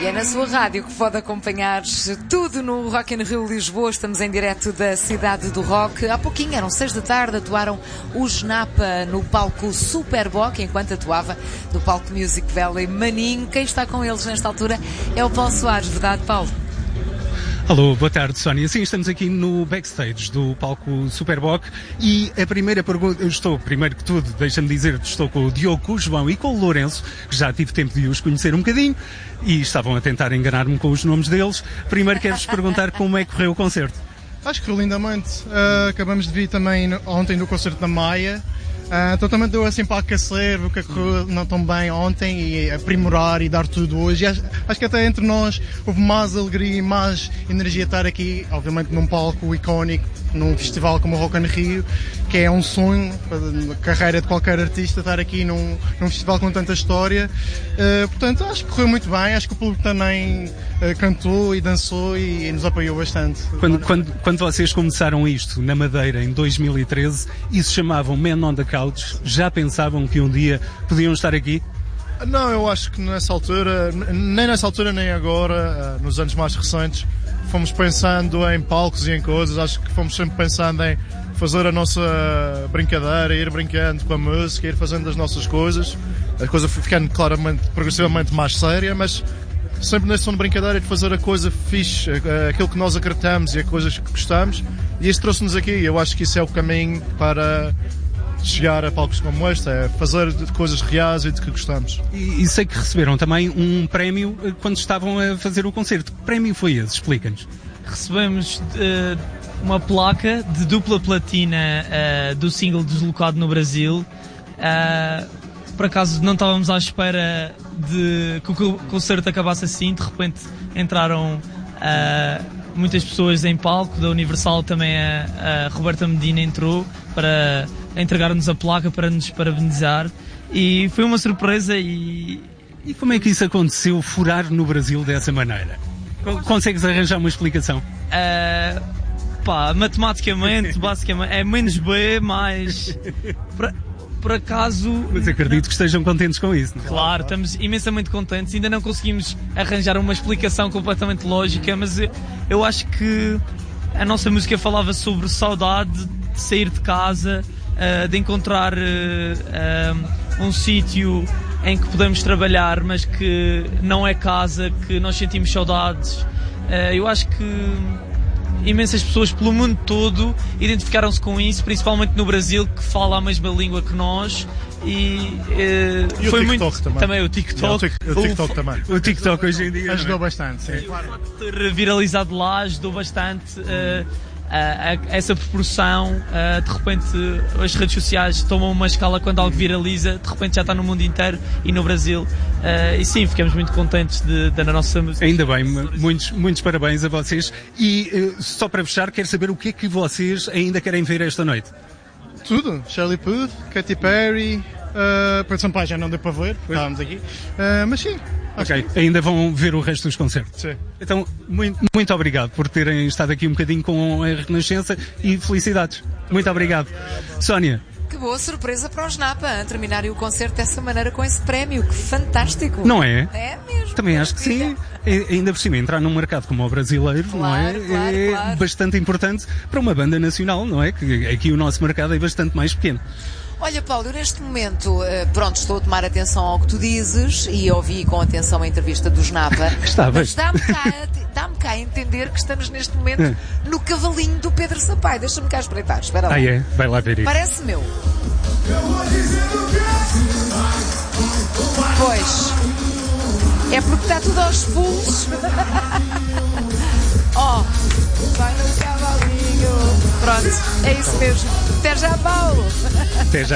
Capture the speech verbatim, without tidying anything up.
E é na sua rádio que pode acompanhar tudo no Rock in Rio Lisboa. Estamos em direto da cidade do rock. Há pouquinho, eram seis da tarde, atuaram os Napa no palco Superboc, enquanto atuava no palco Music Valley Maninho. Quem está com eles nesta altura é o Paulo Soares, verdade, Paulo? Alô, boa tarde, Sónia. Sim, estamos aqui no backstage do palco Superboc e a primeira pergunta, eu estou, primeiro que tudo, deixa-me dizer, estou com o Diogo, com o João e com o Lourenço, que já tive tempo de os conhecer um bocadinho e estavam a tentar enganar-me com os nomes deles. Primeiro quero-vos perguntar como é que correu o concerto. Acho que foi lindamente. Uh, acabamos de vir também no, ontem do concerto da Maia. Uh, então também deu assim para aquecer, o que correu não tão bem ontem e aprimorar e dar tudo hoje. E acho, acho que até entre nós houve mais alegria e mais energia estar aqui, obviamente num palco icónico, num festival como o Rock in Rio, que é um sonho, a carreira de qualquer artista, estar aqui num, num festival com tanta história. Uh, portanto, acho que correu muito bem, acho que o público também uh, cantou e dançou e, e nos apoiou bastante. Quando, quando, quando vocês começaram isto na Madeira em dois mil e treze e se chamavam Man on the Couch, já pensavam que um dia podiam estar aqui? Não, eu acho que nessa altura, nem nessa altura nem agora, nos anos mais recentes, fomos pensando em palcos e em coisas. Acho que fomos sempre pensando em fazer a nossa brincadeira, ir brincando com a música, ir fazendo as nossas coisas. A coisa foi ficando claramente, progressivamente mais séria, mas sempre nesse som de brincadeira, de fazer a coisa fixe, aquilo que nós acreditamos e as coisas que gostamos. E isso trouxe-nos aqui. Eu acho que isso é o caminho para chegar a palcos como este, é fazer coisas reais e de que gostamos. E, e sei que receberam também um prémio quando estavam a fazer o concerto. Que prémio foi esse? Explica-nos. Recebemos uh, uma placa de dupla platina uh, do single deslocado no Brasil. Uh, por acaso não estávamos à espera de que o concerto acabasse assim. De repente entraram uh, muitas pessoas em palco, da Universal também a, a Roberta Medina entrou para entregar-nos a placa para nos parabenizar e foi uma surpresa. E, e como é que isso aconteceu, furar no Brasil dessa maneira? Consegues arranjar uma explicação? Uh, pá, matematicamente, basicamente, é menos B, mais... Por, por acaso... Mas acredito que estejam contentes com isso, não é? Claro, estamos imensamente contentes. Ainda não conseguimos arranjar uma explicação completamente lógica, mas eu, eu acho que a nossa música falava sobre saudade de sair de casa, uh, de encontrar uh, um, um sítio em que podemos trabalhar, mas que não é casa, que nós sentimos saudades. Uh, eu acho que imensas pessoas pelo mundo todo identificaram-se com isso, principalmente no Brasil, que fala a mesma língua que nós. E, uh, e foi o TikTok muito também. também o TikTok, yeah, o, TikTok o, também. O TikTok hoje em dia ajudou bastante, sim. O facto de ter viralizado lá ajudou bastante. Uh, Uh, essa proporção, uh, de repente as redes sociais tomam uma escala quando algo viraliza, de repente já está no mundo inteiro e no Brasil, uh, e sim, ficamos muito contentes de, de, da nossa música. Ainda bem, muitos, muitos parabéns a vocês e uh, só para fechar, quero saber o que é que vocês ainda querem ver esta noite. Tudo, Charlie Puth, Katy Perry, uh, Pedro Sampaio já não deu para ver, estávamos aqui, uh, mas sim. Ok, ainda vão ver o resto dos concertos. Sim. Então, muito, muito obrigado por terem estado aqui um bocadinho com a Renascença e felicidades. Muito obrigado. Sónia. Que boa surpresa para os Napa, a terminarem o concerto dessa maneira com esse prémio. Que fantástico. Não é? É mesmo. Também acho que sim. E, ainda por cima, entrar num mercado como o brasileiro, claro, não é? Claro, é claro. bastante importante para uma banda nacional, não é? Que aqui o nosso mercado é bastante mais pequeno. Olha, Paulo, eu neste momento, pronto, estou a tomar atenção ao que tu dizes e ouvi com atenção a entrevista dos Napa. Estavas. Mas dá-me cá, dá-me cá a entender que estamos neste momento é. no cavalinho do Pedro Sampaio. Deixa-me cá espreitar, espera lá. Ah, é? Vai lá ver isso. Parece meu. Pois. É porque está tudo aos pulos. Ó, oh, vai no cavalinho. Pronto, é isso mesmo. Até já, Paulo. Até já.